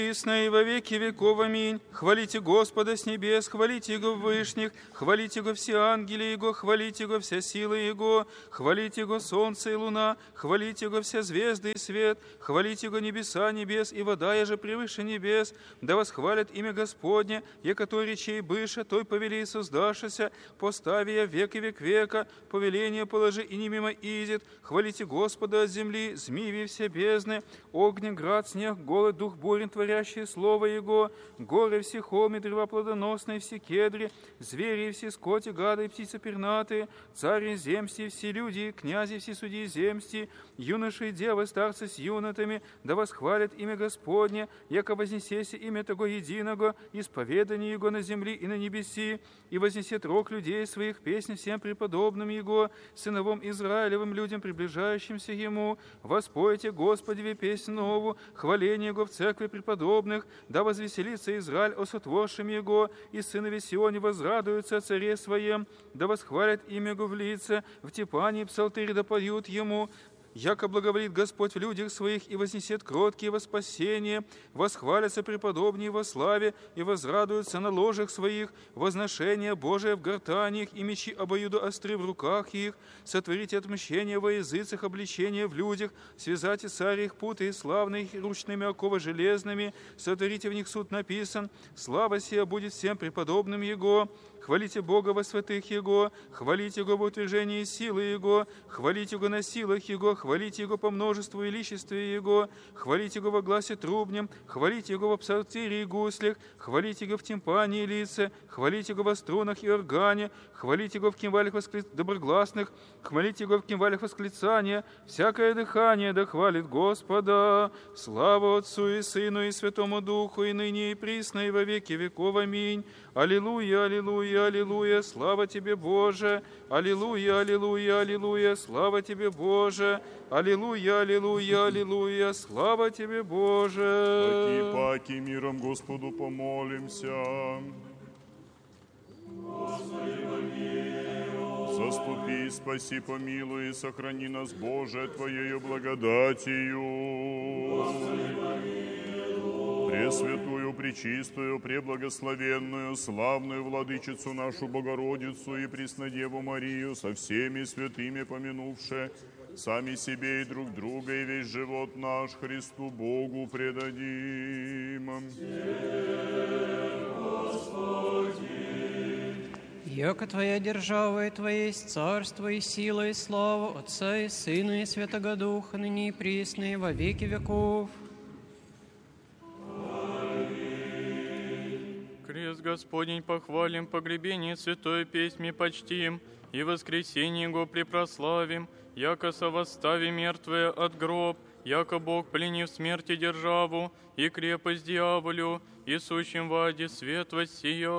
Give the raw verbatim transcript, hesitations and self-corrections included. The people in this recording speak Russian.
и во веки веков. Аминь. Хвалите Господа с небес, хвалите Его в вышних, хвалите Его все ангели Его, хвалите Его вся сила Его, хвалите Его солнце и луна, хвалите Его все звезды и свет, хвалите Его небеса небес и вода, еже превыше небес, да восхвалят имя Господне, е который чей быша, той повели создашися, постави я век и век века, повеление положи и не мимо изет, хвалите Господа от земли, змеи все бездны, огня, град, снег, голод, дух бурен, творящие слово Его, горы все холмы, древа плодоносные, все кедри, звери и все скоти, гады и птицы пернатые, цари земсти, все люди, князи, все судьи земсти, юноши и девы, старцы с юнотами, да восхвалят имя Господне, яко вознесеся имя Того единого, исповедание Его на земли и на небеси, и вознесет рог людей своих песнь всем преподобным Его, сыновом Израилевым людям, приближающимся Ему, воспойте Господеве песнь нову, хваление Его в церкви преподобных, да возвеселится Израиль о сотворшем Его, и сынове Сионе возрадуются о царе Своем, да восхвалят имя Его в лице, в типании псалтырь да поют Ему, яко благоволит Господь в людях своих и вознесет кроткие во спасение, восхвалятся преподобнее во славе и возрадуются на ложах своих, возношение Божие в гортаниях и мечи обоюдо остры в руках их, сотворите отмщение во языцах, обличение в людях, связайте цари их путы и славные их ручными оковы железными, сотворите в них суд написан, слава сия будет всем преподобным Его. Хвалите Бога во святых Его, хвалите Его в утверждении силы Его, хвалите Его на силах Его, хвалите Его по множеству величестве Его, хвалите Его во гласе трубнем, хвалите Его во псалтире и гуслях, хвалите Его в тимпане и лице, хвалите Его во струнах и органе, хвалите Его в кимвалях воскли... доброгласных, хвалите Его в кимвалях восклицания, всякое дыхание да хвалит Господа. Слава Отцу и Сыну и Святому Духу, и ныне и присно, и во веки веков. Аминь. Аллилуйя, аллилуйя, аллилуйя, слава Тебе, Боже! Аллилуйя, аллилуйя, аллилуйя, слава Тебе, Боже! Аллилуйя, аллилуйя, аллилуйя, слава Тебе, Боже! Паки, паки, миром Господу помолимся. Господи, помилуй. Заступи, спаси, помилуй и сохрани нас, Боже, Твоею благодатью. Господи, помилуй. Пресвятую, пречистую, преблагословенную, славную владычицу нашу Богородицу и Преснодеву Марию со всеми святыми помянувши, сами себе и друг друга, и весь живот наш Христу Богу предадим. Яко Твоя держава и Твое есть царство и сила и слава Отца и Сына и Святого Духа, ныне и присно и во веки веков. Крест Господень похвалим, погребение святой песни почтим, и воскресение Его препрославим, яко совостави мертвые от гроб, яко Бог пленив смерти державу, и крепость дьяволю, и сущим в аде свет воссия.